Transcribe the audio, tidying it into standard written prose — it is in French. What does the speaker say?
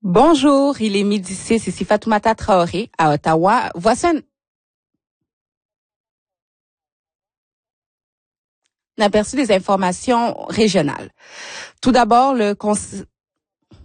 Bonjour, il est midi 6, ici Fatoumata Traoré, à Ottawa. Voici un aperçu des informations régionales. Tout d'abord,